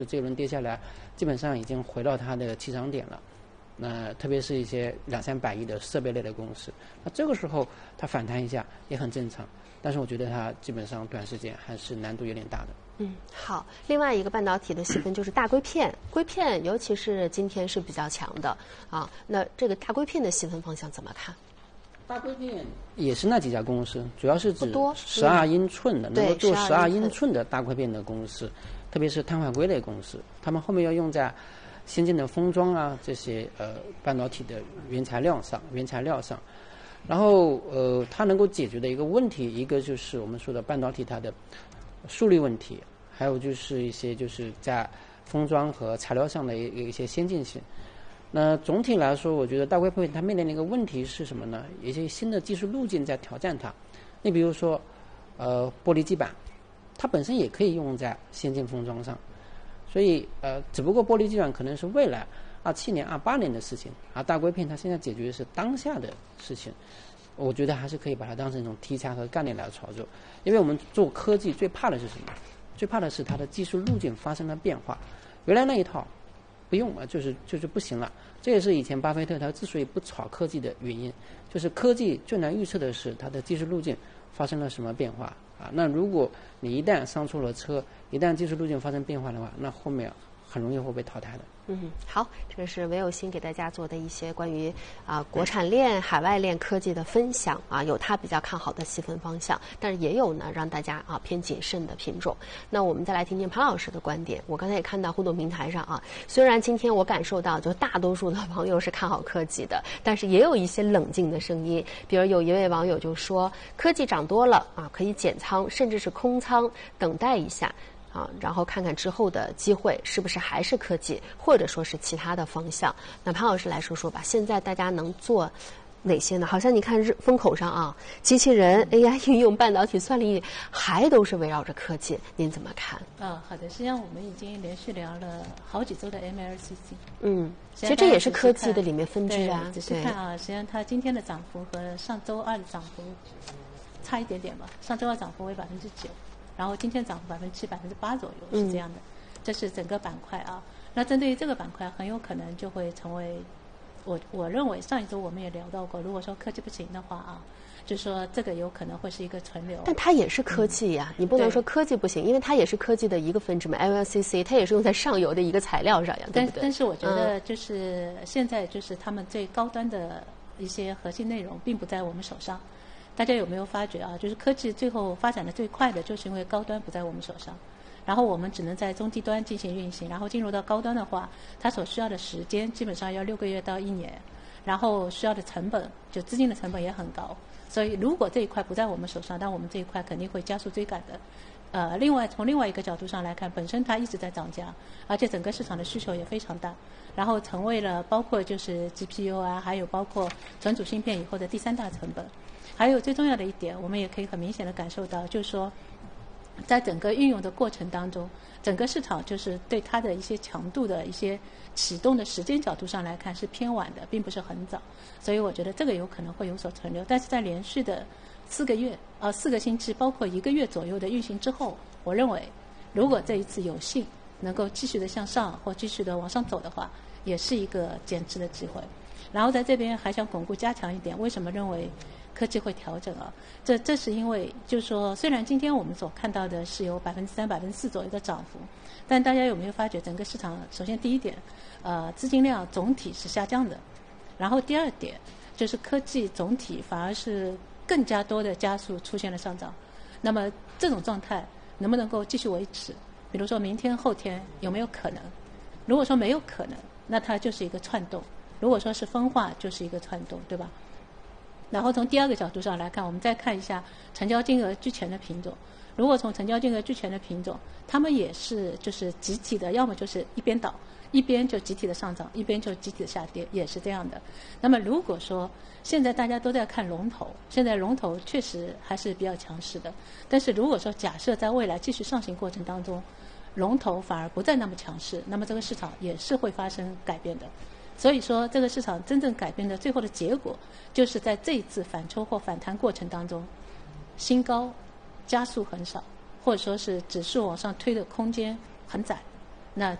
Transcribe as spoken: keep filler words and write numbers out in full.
这一轮跌下来，基本上已经回到它的起涨点了。那特别是一些两三百亿的设备类的公司，那这个时候它反弹一下也很正常。但是我觉得它基本上短时间还是难度有点大的。 嗯，好。另外一个半导体的细分就是大硅片，硅片尤其是今天是比较强的啊。那这个大硅片的细分方向怎么看？ 大硅片也是那几家公司，主要是指多十二英寸的，能够做十二英英寸的大硅片的公司，特别是碳化硅类公司，他们后面要用在先进的封装啊这些呃半导体的原材料上，原材料上。然后呃，它能够解决的一个问题，一个就是我们说的半导体它的速率问题，还有就是一些就是在封装和材料上的一一些先进性。那总体来说，我觉得大硅片它面临的一个问题是什么呢？一些新的技术路径在挑战它。你比如说，呃，玻璃基板，它本身也可以用在先进封装上，所以呃，只不过玻璃基板可能是未来二七年、二八年的事情，而大硅片它现在解决的是当下的事情。我觉得还是可以把它当成一种题材和概念来操作，因为我们做科技最怕的是什么？最怕的是它的技术路径发生了变化，原来那一套不用啊，就是就是不行了。这也是以前巴菲特他之所以不炒科技的原因，就是科技最难预测的是它的技术路径发生了什么变化啊。那如果你一旦上错了车，一旦技术路径发生变化的话，那后面很容易会被淘汰的。 嗯，好，这个是唯有心给大家做的一些关于啊国产链、海外链科技的分享啊，有他比较看好的细分方向，但是也有呢让大家啊偏谨慎的品种。那我们再来听听潘老师的观点。我刚才也看到互动平台上啊，虽然今天我感受到就大多数的朋友是看好科技的，但是也有一些冷静的声音，比如有一位网友就说，科技涨多了啊，可以减仓，甚至是空仓，等待一下。啊，然后看看之后的机会是不是还是科技，或者说是其他的方向。那潘老师来说说吧，现在大家能做哪些呢？好像你看日风口上啊，机器人、A I 应用、半导体、算力，还都是围绕着科技，您怎么看？ 啊，好的，实际上我们已经连续聊了好几周的 M L C C。 嗯，其实这也是科技的里面分支啊。 仔细看啊，实际上它今天的涨幅和上周二的涨幅差一点点吧，上周二涨幅为百分之九。然后今天涨幅百分之七、百分之八左右是这样的，嗯、这是整个板块啊。那针对于这个板块，很有可能就会成为我我认为上一周我们也聊到过，如果说科技不行的话啊，就是说这个有可能会是一个存留。 但它也是科技呀、啊嗯，你不能说科技不行，因为它也是科技的一个分支嘛。L L C C 它也是用在上游的一个材料上呀，对不对？ 但但是我觉得就是现在就是他们最高端的一些核心内容并不在我们手上。大家有没有发觉啊？就是科技最后发展的最快的，就是因为高端不在我们手上，然后我们只能在中低端进行运行，然后进入到高端的话，它所需要的时间基本上要六个月到一年，然后需要的成本就资金的成本也很高，所以如果这一块不在我们手上，那我们这一块肯定会加速追赶的。呃，另外从另外一个角度上来看，本身它一直在涨价，而且整个市场的需求也非常大，然后成为了包括就是 G P U 啊，还有包括存储芯片以后的第三大成本。还有最重要的一点，我们也可以很明显的感受到，就是说，在整个运用的过程当中，整个市场就是对它的一些强度的一些启动的时间角度上来看是偏晚的，并不是很早。所以我觉得这个有可能会有所存留，但是在连续的四个月呃四个星期，包括一个月左右的运行之后，我认为如果这一次有幸能够继续的向上或继续的往上走的话，也是一个减持的机会。然后在这边还想巩固加强一点，为什么认为科技会调整啊？这这是因为就是说，虽然今天我们所看到的是有百分之三、百分之四左右的涨幅，但大家有没有发觉整个市场？首先第一点，呃，资金量总体是下降的，然后第二点就是科技总体反而是更加多的加速出现了上涨。那么这种状态能不能够继续维持？比如说明天、后天有没有可能？如果说没有可能，那它就是一个窜动；如果说是分化，就是一个窜动，对吧？然后从第二个角度上来看，我们再看一下成交金额居前的品种。如果从成交金额居前的品种，他们也是就是集体的，要么就是一边倒，一边就集体的上涨，一边就集体的下跌，也是这样的。那么如果说现在大家都在看龙头，现在龙头确实还是比较强势的，但是如果说假设在未来继续上行过程当中，龙头反而不再那么强势，那么这个市场也是会发生改变的。所以说这个市场真正改变的最后的结果，就是在这一次反抽或反弹过程当中，新高加速很少，或者说是指数往上推的空间很窄。